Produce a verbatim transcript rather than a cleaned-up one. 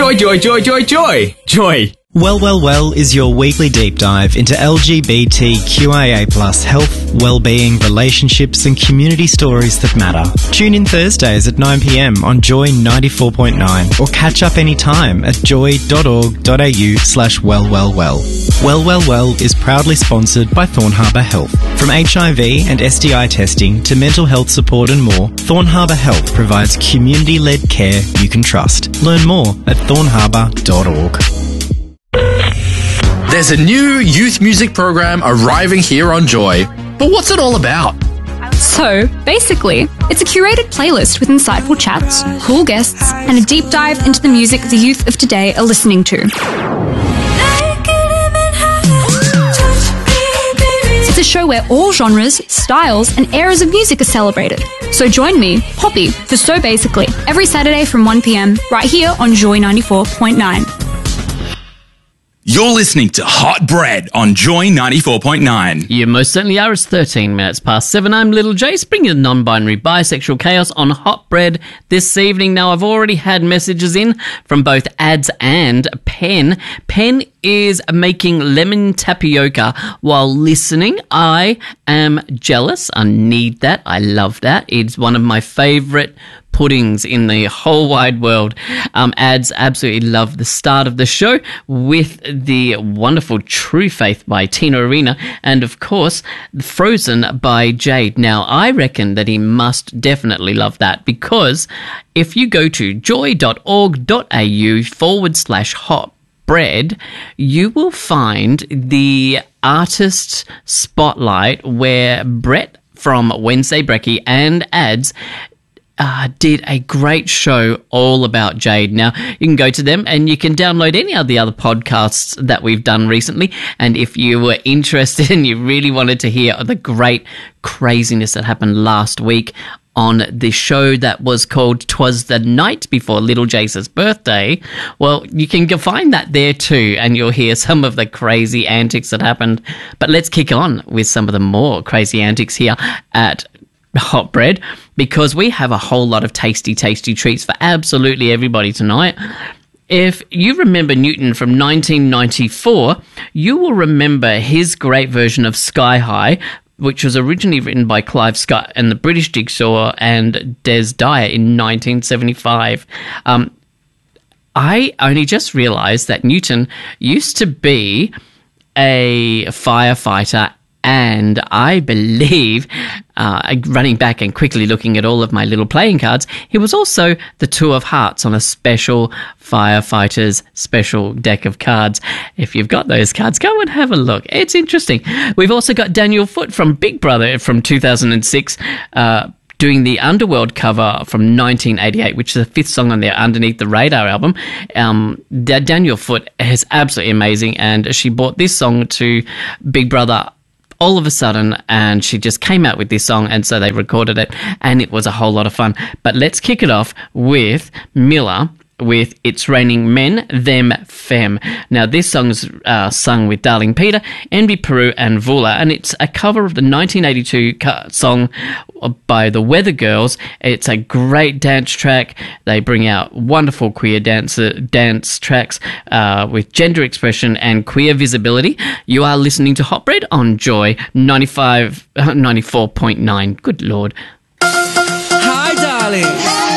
Joy, joy, joy, joy, joy. Joy. Well, well, well is your weekly deep dive into L G B T Q I A plus health, well-being, relationships and community stories that matter. Tune in Thursdays at nine p m on Joy ninety-four point nine or catch up anytime at joy.org.au slash wellwellwell. Well, well, well is proudly sponsored by Thorn Harbour Health. From H I V and S T I testing to mental health support and more, Thorn Harbour Health provides community-led care you can trust. Learn more at thorn harbour dot org. There's a new youth music program arriving here on Joy. But what's it all about? So, basically, it's a curated playlist with insightful chats, cool guests, and a deep dive into the music the youth of today are listening to. It's a show where all genres, styles, and eras of music are celebrated. So join me, Poppy, for So Basically, every Saturday from one p m, right here on Joy ninety-four point nine. You're listening to Hot Bread on Joy ninety-four point nine. You most certainly are. It's thirteen minutes past seven. I'm Little Jace, bringing the non-binary bisexual chaos on Hot Bread this evening. Now, I've already had messages in from both Ads and Pen. Pen is making lemon tapioca while listening. I am jealous. I need that. I love that. It's one of my favourite puddings in the whole wide world. Um, Ads absolutely love the start of the show with the wonderful True Faith by Tina Arena and, of course, Frozen by Jade. Now, I reckon that he must definitely love that because if you go to joy.org.au forward slash hot bread, you will find the artist spotlight where Brett from Wednesday Brekkie and Ads Uh, did a great show all about Jade. Now, you can go to them and you can download any of the other podcasts that we've done recently. And if you were interested and you really wanted to hear the great craziness that happened last week on the show that was called 'Twas the Night Before Little Jace's Birthday, well, you can go find that there too, and you'll hear some of the crazy antics that happened. But let's kick on with some of the more crazy antics here at Hot Bread, because we have a whole lot of tasty, tasty treats for absolutely everybody tonight. If you remember Newton from nineteen ninety-four, you will remember his great version of Sky High, which was originally written by Clive Scott and the British Jigsaw and Des Dyer in nineteen seventy-five. Um, I only just realised that Newton used to be a firefighter, and I believe, uh, running back and quickly looking at all of my little playing cards, he was also the Two of Hearts on a special firefighters special deck of cards. If you've got those cards, go and have a look. It's interesting. We've also got Daniel Foote from Big Brother from two thousand six, uh, doing the Underworld cover from nineteen eighty-eight, which is the fifth song on their Underneath the Radar album. Um, Daniel Foote is absolutely amazing, and she brought this song to Big Brother all of a sudden, and she just came out with this song, and so they recorded it, and it was a whole lot of fun. But let's kick it off with Miller with It's Raining Men, Them, Fem. Now, this song's uh, sung with Darling Peter, Envy Peru, and Vula, and it's a cover of the nineteen eighty-two song by the Weather Girls. It's a great dance track. They bring out wonderful queer dance, dance tracks uh, with gender expression and queer visibility. You are listening to Hot Bread on Joy ninety-five, ninety-four point nine. Good Lord. Hi, darling.